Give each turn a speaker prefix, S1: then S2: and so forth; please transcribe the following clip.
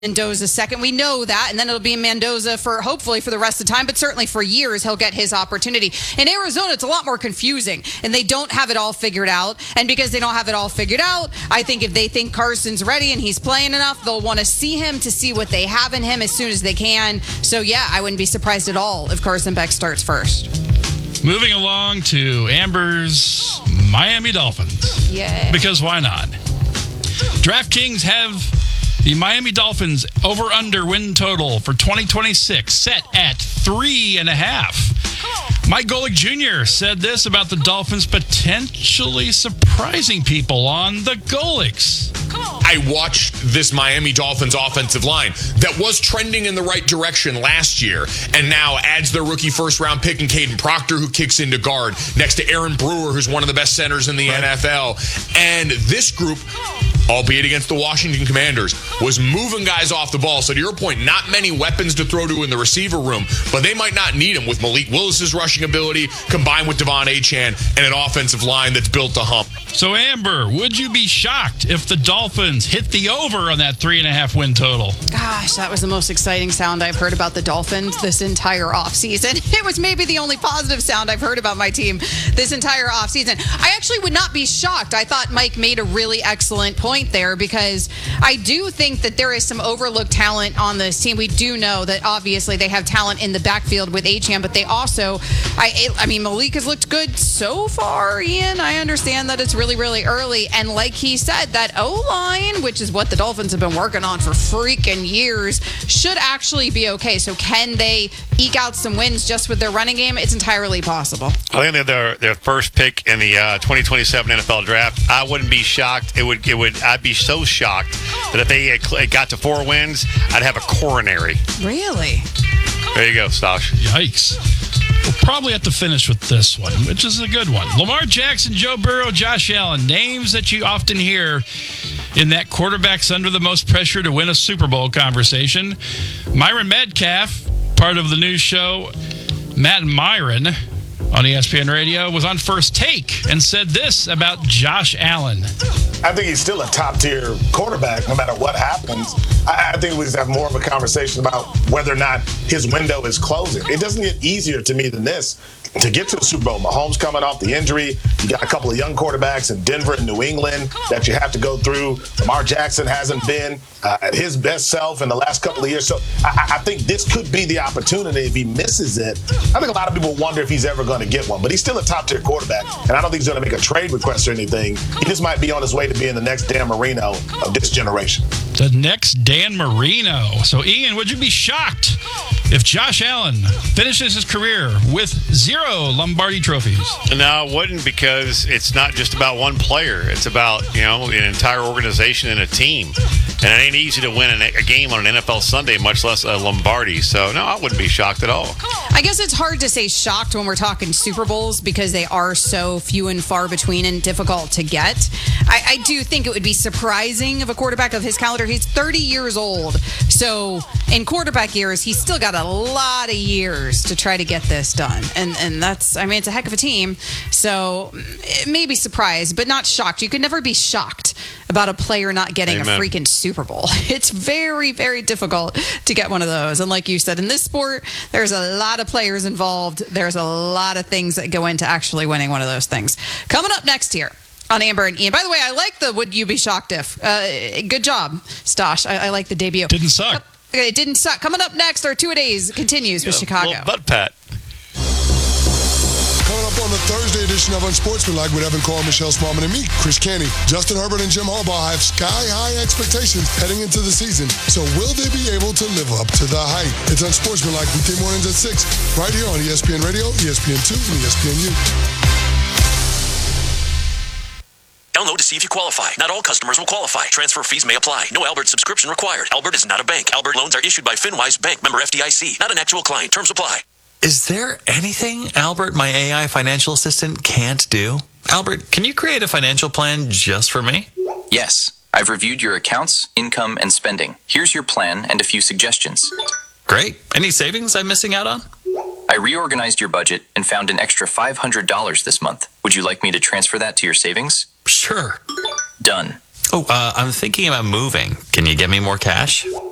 S1: Mendoza second. We know that, and then it'll be Mendoza for hopefully for the rest of the time, but certainly for years he'll get his opportunity. In Arizona, it's a lot more confusing, and they don't have it all figured out. And because they don't have it all figured out, I think if they think Carson's ready and he's playing enough, they'll want to see him to see what they have in him as soon as they can. So yeah, I wouldn't be surprised at all if Carson Beck starts first.
S2: Moving along to Amber's Miami Dolphins.
S1: Yeah.
S2: Because why not? DraftKings have the Miami Dolphins over-under win total for 2026 set at 3.5. Mike Golick Jr. said this about the Dolphins potentially surprising people on the Golicks.
S3: I watched this Miami Dolphins offensive line that was trending in the right direction last year and now adds their rookie first-round pick in Caden Proctor, who kicks into guard, next to Aaron Brewer, who's one of the best centers in the NFL. And this group, albeit against the Washington Commanders, was moving guys off the ball. So to your point, not many weapons to throw to in the receiver room, but they might not need them with Malik Willis's rushing ability combined with Devon Achane and an offensive line that's built to hump.
S2: So, Amber, would you be shocked if the Dolphins hit the over on that 3.5 win total?
S1: Gosh, that was the most exciting sound I've heard about the Dolphins this entire offseason. It was maybe the only positive sound I've heard about my team this entire offseason. I actually would not be shocked. I thought Mike made a really excellent point there because I do think that there is some overlooked talent on this team. We do know that obviously they have talent in the backfield with Achane, but they also, I mean, Malik has looked good so far, Ian. I understand that it's really, really early. And like he said, that O-line, which is what the Dolphins have been working on for freaking years, should actually be okay. So can they eke out some wins just with their running game? It's entirely possible.
S4: I think they're their first pick in the 2027 NFL draft. I wouldn't be shocked. I'd be so shocked that if they got to 4 wins, I'd have a coronary.
S1: Really?
S4: There you go, Stosh.
S2: Yikes. We'll probably have to finish with this one, which is a good one. Lamar Jackson, Joe Burrow, Josh Allen, names that you often hear in that quarterbacks under the most pressure to win a Super Bowl conversation. Myron Metcalf, part of the news show Matt and Myron on ESPN Radio, was on First Take and said this about Josh Allen.
S5: I think he's still a top-tier quarterback no matter what happens. I think we just have more of a conversation about whether or not his window is closing. It doesn't get easier to me than this to get to the Super Bowl. Mahomes coming off the injury. You got a couple of young quarterbacks in Denver and New England that you have to go through. Lamar Jackson hasn't been at his best self in the last couple of years. So I think this could be the opportunity if he misses it. I think a lot of people wonder if he's ever going to get one, but he's still a top-tier quarterback, and I don't think he's going to make a trade request or anything. He just might be on his way to being the next Dan Marino of this generation.
S2: The next Dan Marino. So, Ian, would you be shocked if Josh Allen finishes his career with 0 Lombardi trophies?
S4: No, I wouldn't, because it's not just about one player. It's about, an entire organization and a team. And it ain't easy to win a game on an NFL Sunday, much less a Lombardi. So, no, I wouldn't be shocked at all.
S1: I guess it's hard to say shocked when we're talking Super Bowls because they are so few and far between and difficult to get. I do think it would be surprising of a quarterback of his caliber. He's 30 years old. So in quarterback years, he's still got a lot of years to try to get this done. And that's, it's a heck of a team. So maybe surprised, but not shocked. You could never be shocked about a player not getting a freaking Super Bowl. It's very, very difficult to get one of those. And like you said, in this sport, there's a lot of players involved. There's a lot of things that go into actually winning one of those things. Coming up next here on Amber and Ian. By the way, I like the would you be shocked if. Good job, Stosh. I like the debut.
S2: Didn't suck.
S1: It didn't suck. Coming up next, our two-a-days continues with Chicago.
S4: Butt pat.
S6: Coming up on the Thursday edition of Unsportsmanlike with Evan Cole, Michelle Smallman, and me, Chris Canty. Justin Herbert and Jim Harbaugh have sky-high expectations heading into the season. So will they be able to live up to the hype? It's Unsportsmanlike weekday mornings at 6, right here on ESPN Radio, ESPN2, and ESPNU.
S7: Download to see if you qualify. Not all customers will qualify. Transfer fees may apply. No Albert subscription required. Albert is not a bank. Albert loans are issued by FinWise Bank, member FDIC. Not an actual client. Terms apply.
S8: Is there anything Albert, my AI financial assistant, can't do? Albert, can you create a financial plan just for me?
S9: Yes. I've reviewed your accounts, income, and spending. Here's your plan and a few suggestions.
S8: Great. Any savings I'm missing out on?
S9: I reorganized your budget and found an extra $500 this month. Would you like me to transfer that to your savings?
S8: Sure.
S9: Done.
S8: Oh, I'm thinking about moving. Can you get me more cash?